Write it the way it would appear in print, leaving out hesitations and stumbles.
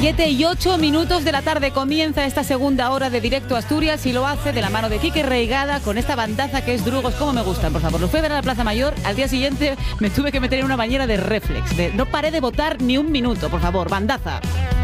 7:08 de la tarde comienza esta segunda hora de Directo a Asturias y lo hace de la mano de Quique Reigada con esta bandaza que es Drugos. Como me gustan, por favor. Los fui a ver a la Plaza Mayor, al día siguiente me tuve que meter en una bañera de Reflex. No paré de botar ni un minuto, por favor, bandaza.